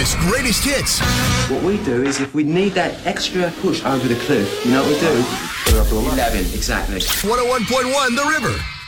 Elvis Greatest Hits. What we do is if we need that extra push over the cliff, you know what we do? 11, exactly. 101.1 The River.